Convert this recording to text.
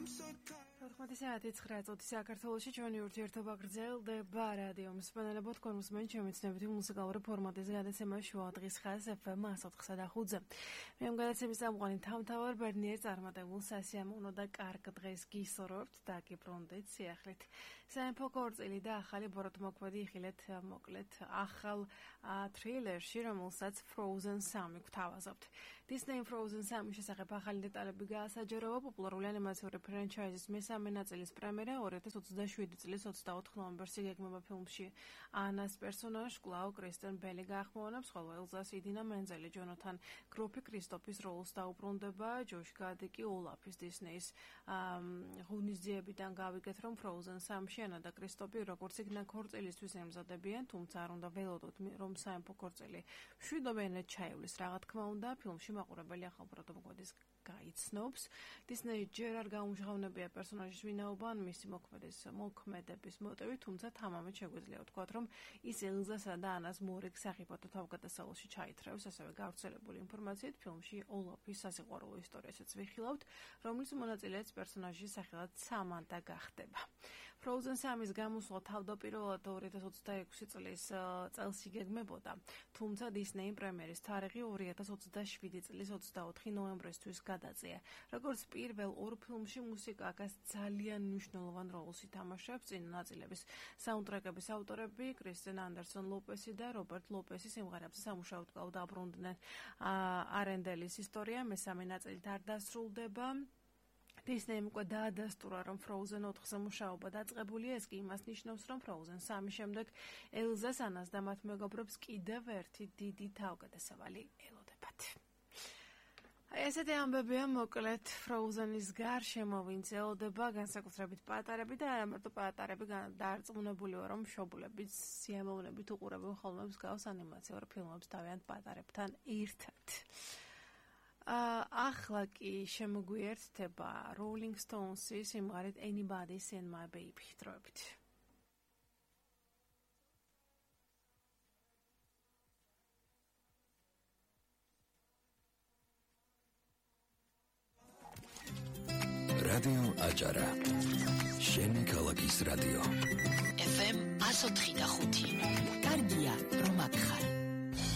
საქართველოში ჩვენი ურთიერთობა გრძელდება რადიო მსმენელებო თქვენ უსმენთ შემეცნებითი მუსიკალური ფორმატის გადაცემა შუა დღის ხაზ FM 104.5-ზე. მე ამ გადაცემის ამყვანი თავმთავარ ბერნიერ წარმატებულ სასიამოვნო და კარგ დღეს გისურვებთ და გიბრუნდით სიახლით. სამეფო ქორწილი და ახალი ბოროტმოქმედი იხილეთ მოკლედ ახალ თრილერში, რომელსაც Frozen 3 გვთავაზობთ. Disney Frozen 3 შესახებ ახალი დეტალები გაასაჯაროვა პოპულარული ანიმაციური ფრანჩაიზის მესამე ნაწილის პრემიერა 2027 წლის 24 ნოემბერს იგეგმება. ფილმში ანას პერსონაჟს კვლავ კრისტენ ბელი გაახმოვანებს, ხოლო ელზას იდინა მენზელი ჯონათან გროფი კრისტოფის როლს დაუბრუნდება. ჯოშ გადი კი ოლაფის დისნეის ღონისძიებიდან გავიგეთ, რომ Frozen 3-ში ანა და კრისტოფი როგორც იქნა ქორწილისთვის ემზადებიან, თუმცა არ უნდა ველოდოთ, რომ სამეფო ქორწილი მშვიდობიანად ჩაივლის. რა თქმა უნდა, ფილმში მაყურებელი ახალ ბოროტმოქმედის გაიცნობს. დისნეი ჯერ არ გაუმჟღავნებია პერსონაჟის ვინაობა ან მისი მოქმედების მოტივი, თუმცა თამამად შეგვიძლია ვთქვათ, რომ ის ელზასა და ანას მორიგ სახიფათო თავგადასავალში ჩაითრევს. ასევე გავრცელებული ინფორმაციით, ფილმში ოლაფის სასიყვარულო ისტორიასაც ვიხილავთ, რომლის მონაწილეც პერსონაჟის სახელად სამანტა გახდება. Frozen 3-ის გამოსვლა თავდაპირველად 2026 წელს იგეგმებოდა, თუმცა დისნეიმ პრემიერის თარიღი 2027 წლის 24 ნოემბრისთვის გადაწია. როგორც პირველ ორ ფილმში მუსიკა აქაც ძალიან მნიშვნელოვან როლს ითამაშებს. წინ ნაწილების საუნდტრეკების ავტორები კრისტენ ანდერსონ ლოპესი და რობერტ ლოპესი სიმღერებზე სამუშაოდ დაბრუნდნენ. არენდელის ისტორია მესამე ნაწილით არ დასრულდება. Disney-მ უკვე დაადასტურა, რომ Frozen 4-ზე მუშაობა დაწყებულია. ეს კი იმას ნიშნავს, რომ Frozen 3 შემდეგ ელზას, ანას და მათ მეგობრებს კიდევ ერთი დიდი თავგადასავალი ელოდებათ. ესეთი ამბებია მოკლედ Frozen-ის გარშემო, ვინც ელოდება, განსაკუთრებით პატარები და არა მარტო პატარები, დარწმუნებული ვარ, რომ მშობლებიც სიამოვნებით უყურებენ ხოლმე მსგავს ანიმაციურ ფილმებს თავიანთ პატარებთან ერთად. ახლა კი შემოგვიერთდება Rolling Stones-ის სიმღერით Anybody Seen My Baby დროებით. რადიო აჭარა შენი ქალაქის რადიო FM 104.5 კარგია რომ აქ ხარ